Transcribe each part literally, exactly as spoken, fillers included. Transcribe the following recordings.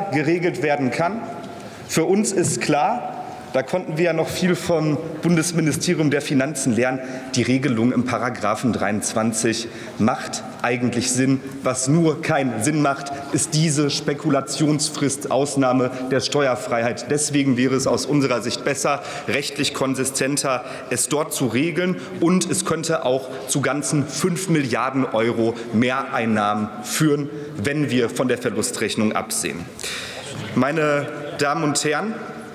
besser geregelt werden kann. Für uns ist klar, da konnten wir ja noch viel vom Bundesministerium der Finanzen lernen, die Regelung im Paragraphen dreiundzwanzig macht eigentlich Sinn. Was nur keinen Sinn macht, ist diese Spekulationsfrist, Ausnahme der Steuerfreiheit. Deswegen wäre es aus unserer Sicht besser, rechtlich konsistenter, es dort zu regeln. Und es könnte auch zu ganzen fünf Milliarden Euro Mehreinnahmen führen, wenn wir von der Verlustrechnung absehen. Meine Damen und Herren,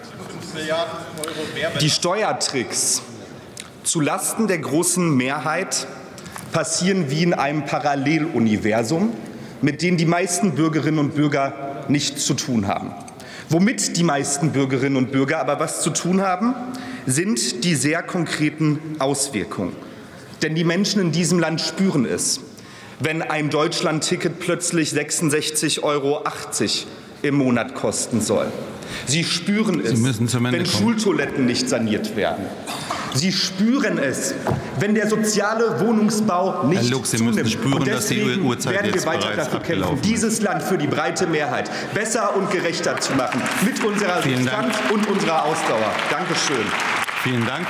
die Steuertricks zulasten der großen Mehrheit passieren wie in einem Paralleluniversum, mit dem die meisten Bürgerinnen und Bürger nichts zu tun haben. Womit die meisten Bürgerinnen und Bürger aber was zu tun haben, sind die sehr konkreten Auswirkungen. Denn die Menschen in diesem Land spüren es, wenn ein Deutschland-Ticket plötzlich sechsundsechzig Euro achtzig im Monat kosten soll. Sie spüren es, wenn Schultoiletten nicht saniert werden. Sie spüren es, wenn der soziale Wohnungsbau nicht Herr Lux, Sie zunimmt. müssen spüren, und dass die Uhrzeit werden wir jetzt weiter bereits dafür kämpfen, abgelaufen dieses Land für die breite Mehrheit besser und gerechter zu machen, mit unserer Vielen Substanz Dank. und unserer Ausdauer. Dankeschön. Vielen Dank.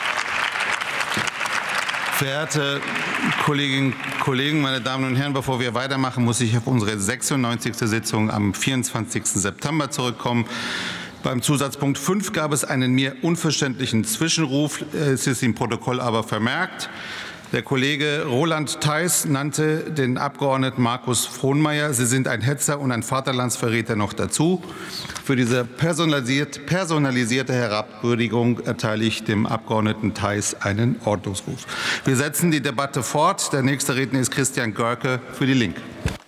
Verehrte Kolleginnen und Kollegen, meine Damen und Herren, bevor wir weitermachen, muss ich auf unsere sechsundneunzigste Sitzung am vierundzwanzigsten September zurückkommen. Beim Zusatzpunkt fünf gab es einen mir unverständlichen Zwischenruf. Es ist im Protokoll aber vermerkt. Der Kollege Roland Theis nannte den Abgeordneten Markus Frohnmaier. Sie sind ein Hetzer und ein Vaterlandsverräter noch dazu. Für diese personalisiert, personalisierte Herabwürdigung erteile ich dem Abgeordneten Theis einen Ordnungsruf. Wir setzen die Debatte fort. Der nächste Redner ist Christian Görke für die Linke.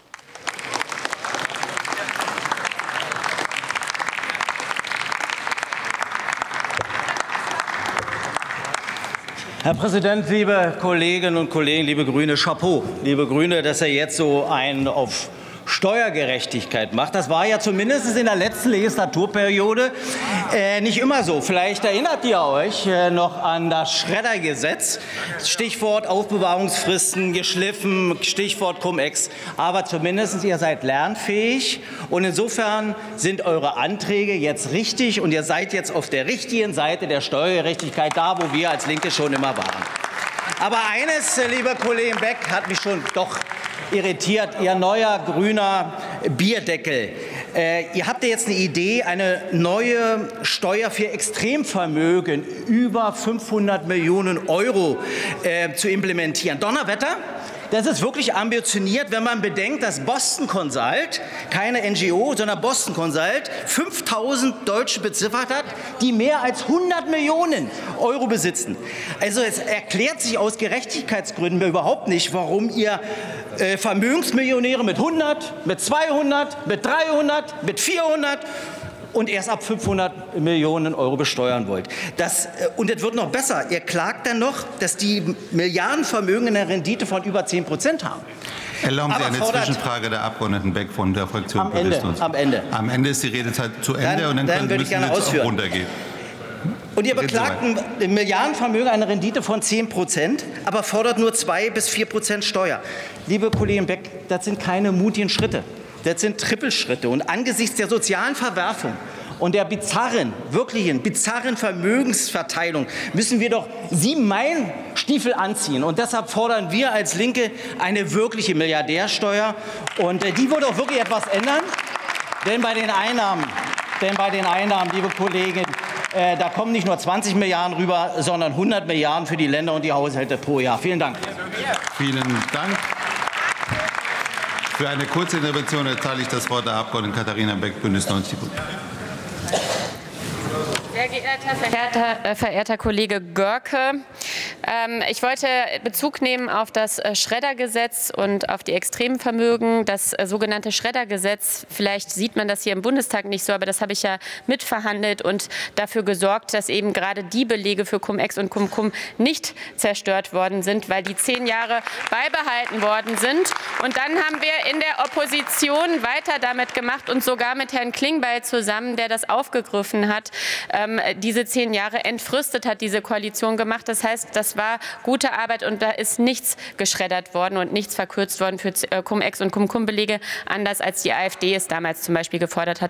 Herr Präsident, liebe Kolleginnen und Kollegen, liebe Grüne, Chapeau, liebe Grüne, dass er jetzt so einen auf Steuergerechtigkeit macht. Das war ja zumindest in der letzten Legislaturperiode äh, nicht immer so. Vielleicht erinnert ihr euch äh, noch an das Schreddergesetz. Stichwort Aufbewahrungsfristen geschliffen, Stichwort Cum-Ex. Aber zumindest ihr seid lernfähig. Und insofern sind eure Anträge jetzt richtig. Und ihr seid jetzt auf der richtigen Seite der Steuergerechtigkeit, da wo wir als Linke schon immer waren. Aber eines, lieber Kollege Beck, hat mich schon doch irritiert, Ihr neuer grüner Bierdeckel. Äh, ihr habt ja jetzt eine Idee, eine neue Steuer für Extremvermögen über fünfhundert Millionen Euro äh, zu implementieren. Donnerwetter? Das ist wirklich ambitioniert, wenn man bedenkt, dass Boston Consult, keine N G O, sondern Boston Consult, fünftausend Deutsche beziffert hat, die mehr als hundert Millionen Euro besitzen. Also es erklärt sich aus Gerechtigkeitsgründen überhaupt nicht, warum ihr äh, Vermögensmillionäre mit hundert, mit zweihundert, mit dreihundert, mit vierhundert und erst ab fünfhundert Millionen Euro besteuern wollt. Das, und es wird noch besser. Ihr klagt dann noch, dass die Milliardenvermögen eine Rendite von über zehn Prozent haben. Erlauben Sie eine Zwischenfrage der Abgeordneten Beck von der Fraktion am Ende, am Ende. Am Ende ist die Redezeit zu Ende dann, und dann, dann können, würde ich gerne müssen Sie ausführen. runtergehen. Und ihr beklagt ein Milliardenvermögen eine Rendite von zehn Prozent, aber fordert nur zwei bis vier Prozent Steuer. Liebe Kollegin Beck, das sind keine mutigen Schritte. Das sind Trippelschritte. Und angesichts der sozialen Verwerfung und der bizarren, wirklichen bizarren Vermögensverteilung müssen wir doch sieben Meilenstiefel anziehen. Und deshalb fordern wir als Linke eine wirkliche Milliardärsteuer. Und die würde auch wirklich etwas ändern. Denn bei den Einnahmen, denn bei den Einnahmen, liebe Kollegin, äh, da kommen nicht nur zwanzig Milliarden rüber, sondern hundert Milliarden für die Länder und die Haushalte pro Jahr. Vielen Dank. Vielen Dank. Für eine kurze Intervention erteile ich das Wort der Abgeordneten Katharina Beck, Bündnis neunzig. Sehr geehrter, verehrter, äh, verehrter Kollege Görke, ähm, ich wollte Bezug nehmen auf das äh, Schreddergesetz und auf die Extremvermögen. Das äh, sogenannte Schreddergesetz, vielleicht sieht man das hier im Bundestag nicht so, aber das habe ich ja mitverhandelt und dafür gesorgt, dass eben gerade die Belege für Cum-Ex und Cum-Cum nicht zerstört worden sind, weil die zehn Jahre beibehalten worden sind. Und dann haben wir in der Opposition weiter damit gemacht und sogar mit Herrn Klingbeil zusammen, der das aufgegriffen hat, ähm, diese zehn Jahre entfristet hat diese Koalition gemacht. Das heißt, das war gute Arbeit und da ist nichts geschreddert worden und nichts verkürzt worden für Cum-Ex und Cum-Cum-Belege, anders als die AfD es damals zum Beispiel gefordert hat.